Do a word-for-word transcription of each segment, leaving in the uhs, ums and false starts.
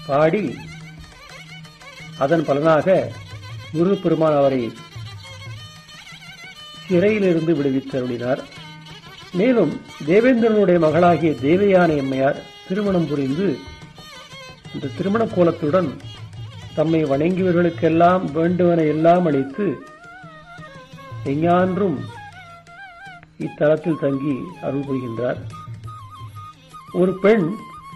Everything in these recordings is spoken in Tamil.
பாடி அதன் பலனாக முருகப்பெருமான் அவரை சிறையிலிருந்து விடுவித்தருளினார். மேலும் தேவேந்திரனுடைய மகளாகிய தேவயானை அம்மையார் திருமணம் புரிந்து இந்த திருமண கோலத்துடன் தம்மை வணங்கியவர்களுக்கெல்லாம் வேண்டுவன எல்லாம் அளித்து எஞ்ஞான்றும் இத்தலத்தில் தங்கி அருள் புரிகின்றார். ஒரு பெண்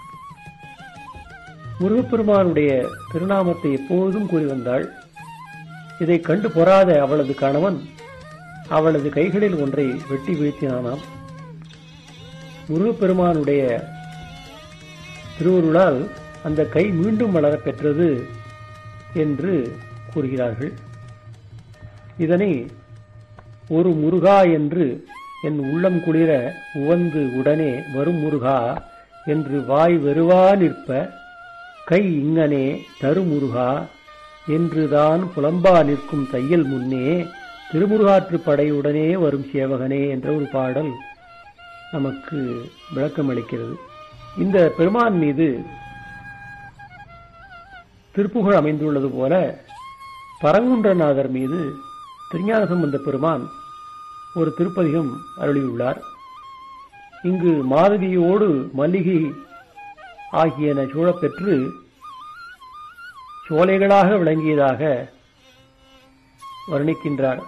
முருகப்பெருமானுடைய திருநாமத்தை எப்போதும் கூறி வந்தாள். இதை கண்டு பொறாத அவளது கணவன் அவளது கைகளில் ஒன்றை வெட்டி வீழ்த்தினானாம். முருகப்பெருமானுடைய திருவருளால் அந்த கை மீண்டும் வளர பெற்றது என்று கூறுகிறார்கள். இதனை ஒரு முருகா என்று என் உள்ளம் குளிர உவந்து உடனே வரும் முருகா என்று வாய் வெறுவா நிற்ப கை இங்கனே தருமுருகா என்றுதான் புலம்பா நிற்கும் தையல் முன்னே திருமுருகாற்று படையுடனே வரும் சேவகனே என்ற ஒரு பாடல் நமக்கு விளக்கம் அளிக்கிறது. இந்த பெருமான் மீது திருப்புகழ் அமைந்துள்ளது போல பரங்குன்றநாதர் மீது திருஞான சம்பந்த பெருமான் ஒரு திருப்பதிகம் அருளியுள்ளார். இங்கு மாதவியோடு மல்லிகை ஆகியன சூழப்பெற்று சோலைகளாக விளங்கியதாக வர்ணிக்கின்றார்.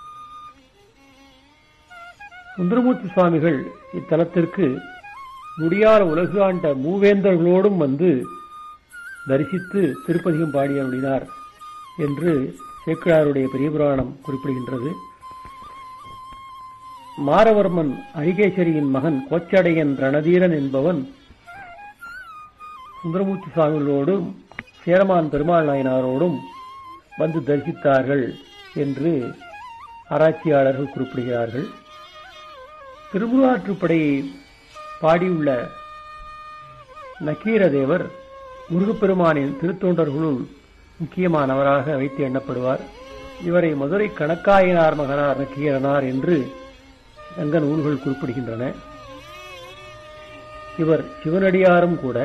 சுந்தரமூர்த்தி சுவாமிகள் இத்தலத்திற்கு முடியாத உலகு ஆண்ட மூவேந்தர்களோடும் வந்து தரிசித்து திருப்பதிகம் பாடி அருளினார் என்று சேக்கிழாருடைய பெரிய புராணம் குறிப்பிடுகின்றது. மாரவர்மன் அரிகேசரியின் மகன் கோச்சடையன் ரணதீரன் என்பவன் சுந்தரமூர்த்தி சுவாமிகளோடும் சேரமான் பெருமாள் நாயனாரோடும் வந்து தரிசித்தார்கள் என்று ஆராய்ச்சியாளர்கள் குறிப்பிடுகிறார்கள். திருமுருகாற்றுப்படையை பாடியுள்ள நக்கீரதேவர் முருகப்பெருமானின் திருத்தொண்டர்களுள் முக்கியமானவராக வைத்து எண்ணப்படுவார். இவரை மதுரை கணக்காயனார் மகனார் நக்கீரனார் என்று சங்க நூல்கள் குறிப்பிடுகின்றன. இவர் சிவனடியாரும் கூட.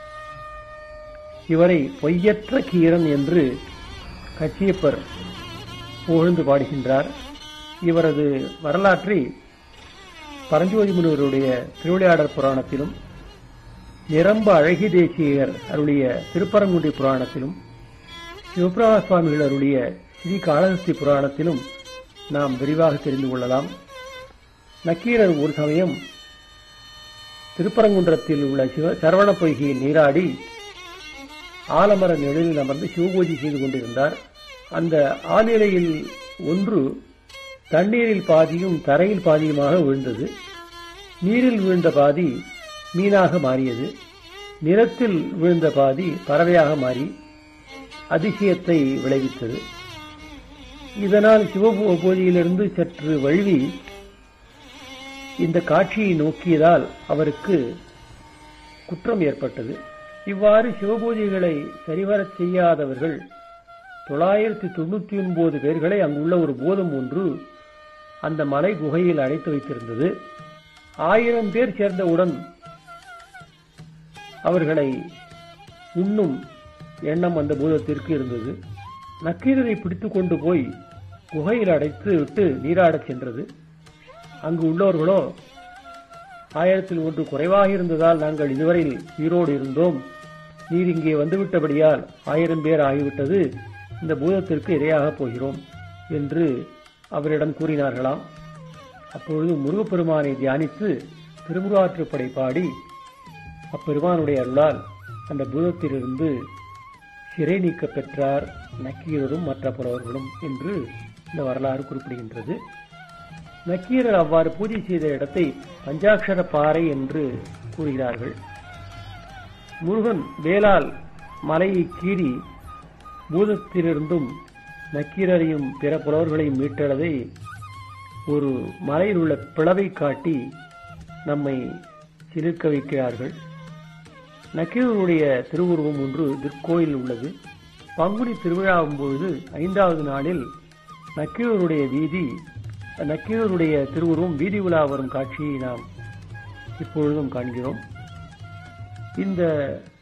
இவரை பொய்யற்ற கீரன் என்று கச்சியப்பர் புகழ்ந்து பாடுகின்றார். இவரது வரலாற்றை பரஞ்சோதி முனிவருடைய திருவிளையாடற் புராணத்திலும் நிரம்ப அழகி தேசியர் அருளிய திருப்பரங்குன்றி புராணத்திலும் சிவபிரகாச சுவாமிகள் அருளிய ஸ்ரீ காளஹஸ்தி புராணத்திலும் நாம் விரிவாக தெரிந்து கொள்ளலாம். நக்கீரர் ஒரு சமயம் திருப்பரங்குன்றத்தில் உள்ள சிவ சரவண பொய்கையில் நீராடி ஆலமர நிழலில் அமர்ந்து சிவபூஜை செய்து கொண்டிருந்தார். அந்த ஆநிலையில் ஒன்று தண்ணீரில் பாதியும் தரையில் பாதியுமாக விழுந்தது. நீரில் விழுந்த பாதி மீனாக மாறியது. நிலத்தில் விழுந்த பாதி பறவையாக மாறி அதிசயத்தை விளைவித்தது. இதனால் சிவபூஜையிலிருந்து சற்று வழுவி இந்த காட்சியை நோக்கியதால் அவருக்கு குற்றம் ஏற்பட்டது. இவ்வாறு சிவபூஜைகளை சரிவரச் செய்யாதவர்கள் தொள்ளாயிரத்தி தொண்ணூத்தி ஒன்பது பேர்களை அங்குள்ள ஒரு பூதம் ஒன்று அந்த மலை குகையில் அடைத்து வைத்திருந்தது. ஆயிரம் பேர் சேர்ந்தவுடன் அவர்களை உண்ணும் எண்ணம் அந்த பூதத்திற்கு இருந்தது. நக்கீரரை பிடித்துக் கொண்டு போய் குகையில் அடைத்து விட்டு நீராடச் சென்றது. அங்கு உள்ளவர்களோ ஆயிரத்தில் ஒன்று குறைவாக இருந்ததால் நாங்கள் இதுவரையில் உயிரோடு இருந்தோம், நீர் இங்கே வந்துவிட்டபடியால் ஆயிரம் பேர் ஆகிவிட்டது, இந்த பூதத்திற்கு இரையாக போகிறோம் என்று அவரிடம் கூறினார்களாம். அப்பொழுது முருகப்பெருமானை தியானித்து திருமுருகாற்றுப்படை பாடி அப்பெருமானுடைய அருளால் அந்த பூதத்திலிருந்து சிறை நீக்க பெற்றார் நக்கீரரும் மற்ற புலவர்களும் என்று இந்த வரலாறு குறிப்பிடுகின்றது. நக்கீரர் அவ்வாறு பூஜை செய்த இடத்தை பஞ்சாட்சர பாறை என்று கூறுகிறார்கள். முருகன் வேலால் மலையை கீறி பூதத்திலிருந்தும் நக்கீரரையும் பிற புலவர்களையும் மீட்டதை ஒரு மலையில் உள்ள பிளவை காட்டி நம்மை சிலிர்க்க வைக்கிறார்கள். நக்கீரருடைய திருவுருவம் ஒன்று திருக்கோயில் உள்ளது. பங்குனி திருவிழாவும் பொழுது ஐந்தாவது நாளில் நக்கீரருடைய வீதி நக்கீரருடைய திருவுருவம் வீதி உலா வரும் காட்சியை நாம் இப்பொழுதும் காண்கிறோம். இந்த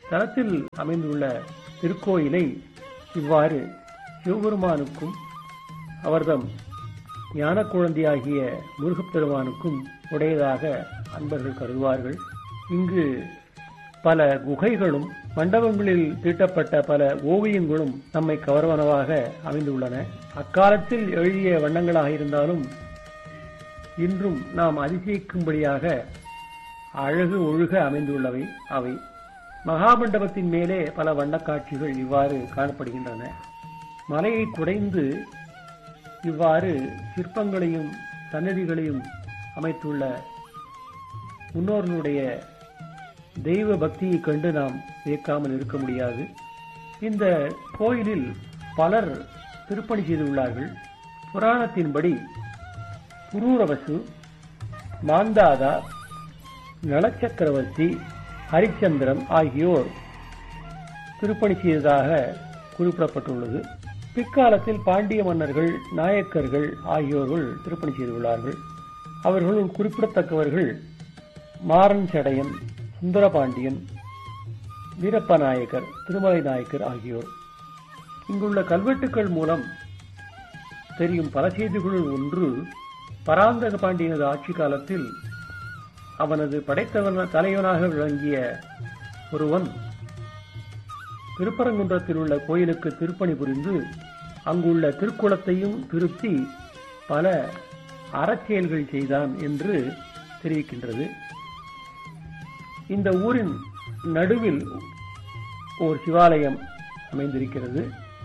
தலத்தில் அமைந்துள்ள திருக்கோயிலை இவ்வாறு சிவபெருமானுக்கும் அவர்தம் ஞான குழந்தையாகிய முருகப்பெருமானுக்கும் உடையதாக அன்பர்கள் கருதுவார்கள். இங்கு பல குகைகளும் மண்டபங்களில் தீட்டப்பட்ட பல ஓவியங்களும் நம்மை கவர்வனவாக அமைந்துள்ளன. அக்காலத்தில் எழுதிய வண்ணங்களாக இருந்தாலும் இன்றும் நாம் அதிசயிக்கும்படியாக அழகு ஒழுக அமைந்துள்ளவை அவை. மகாமண்டபத்தின் மேலே பல வண்ணக்காட்சிகள் இவ்வாறு காணப்படுகின்றன. மலையை குடைந்து இவ்வாறு சிற்பங்களையும் சன்னதிகளையும் அமைத்துள்ள முன்னோர்களுடைய தெய்வ பக்தியை கண்டு நாம் வியக்காமல் இருக்க முடியாது. இந்த கோயிலில் பலர் திருப்பணி செய்துள்ளார்கள். புராணத்தின்படி புரூரவசு, மாந்தாதா, நளச்சக்கரவர்த்தி, ஹரிச்சந்திரன் ஆகியோர் திருப்பணி செய்ததாக குறிப்பிடப்பட்டுள்ளது. பிற்காலத்தில் பாண்டிய மன்னர்கள், நாயக்கர்கள் ஆகியோர்கள் திருப்பணி செய்துள்ளார்கள். அவர்களுள் குறிப்பிடத்தக்கவர்கள் மாறன் சடையன், சுந்தரபாண்டியன், வீரப்ப நாயக்கர், திருமலை நாயக்கர் ஆகியோர். இங்குள்ள கல்வெட்டுக்கள் மூலம் தெரியும் பல செய்திகளுள் ஒன்று, பராந்தக பாண்டியனது ஆட்சி காலத்தில் அவனது படைத்தவன தலைவனாக விளங்கிய ஒருவன் திருப்பரங்குன்றத்தில் உள்ள கோயிலுக்கு திருப்பணி புரிந்து அங்குள்ள திருக்குளத்தையும் திருத்தி பல அறச்செயல்கள் செய்தான் என்று தெரிவிக்கின்றது. இந்த ஊரின் நடுவில் ஒரு சிவாலயம் அமைந்திருக்கிறது.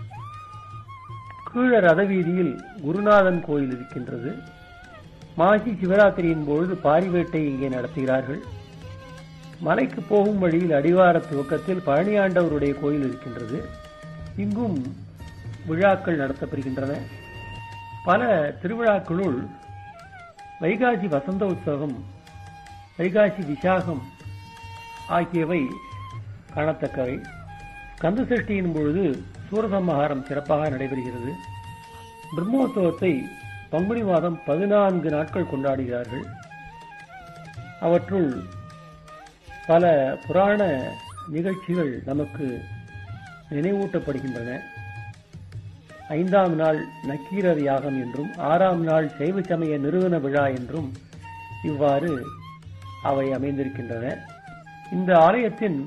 கீழ ரதவீதியில் குருநாதன் கோயில் இருக்கின்றது. மாசி சிவராத்திரியின் பொழுது பாரிவேட்டை இங்கே நடத்துகிறார்கள். மலைக்கு போகும் வழியில் அடிவார துவக்கத்தில் பழனியாண்டவருடைய கோயில் இருக்கின்றது. இங்கும் விழாக்கள் நடத்தப்படுகின்றன. பல திருவிழாக்களுள் வைகாசி வசந்த உற்சவம், வைகாசி விசாகம் ஆகியவை காணத்தக்கவை. கந்த சஷ்டியின் பொழுது சூரசம்ஹாரம் சிறப்பாக நடைபெறுகிறது. பிரம்மோற்சவத்தை பங்குனி மாதம் பதினான்கு நாட்கள் கொண்டாடுகிறார்கள். அவற்றுள் பல புராண நிகழ்ச்சிகள் நமக்கு நினைவூட்டப்படுகின்றன. ஐந்தாம் நாள் நக்கீரர் யாகம் என்றும் ஆறாம் நாள் சைவ சமய நிறுவன விழா என்றும் இவ்வாறு அவை அமைந்திருக்கின்றன. இந்த ஆலயத்தின்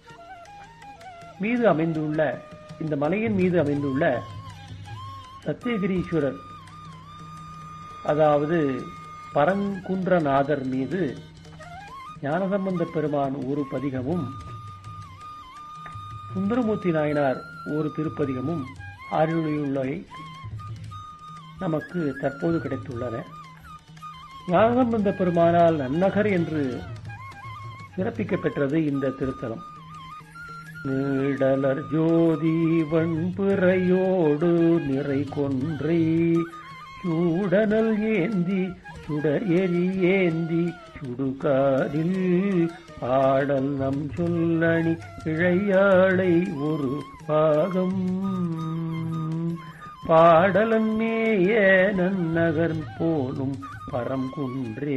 மீது அமைந்துள்ள இந்த மலையின் மீது அமைந்துள்ள சத்தியகிரீஸ்வரர், அதாவது பரங்குன்றநாதர் மீது ஞானசம்பந்த பெருமான் ஒரு பதிகமும் சுந்தரமூர்த்தி நாயனார் ஒரு திருப்பதிகமும் அருளியுள்ளவை நமக்கு தற்போது கிடைத்துள்ளன. ஞானசம்பந்த பெருமானால் நன்னகர் என்று சிறப்பிக்கப் பெற்றது இந்த திருத்தலம். நீடலர் ஜோதி வண்பிறையோடு நிறை கொன்றை சூடனல் ஏந்தி சுடர் எரி ஏந்தி சுடுகாரில் பாடல் நம் சொல்லணி இழையாளை ஒரு பாகம் பாடலன் மேய நன்னகர் போலும் பரங்குன்றே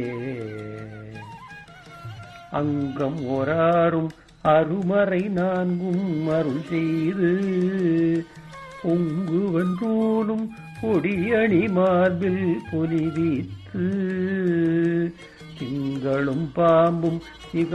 அங்கம் ஒராரும் அருமறை நான்கும் அருள் செய்து பொங்கு வென்றூலும் பொடியணி மார்பில் பொலிவித்து திங்களும் பாம்பும் சிவ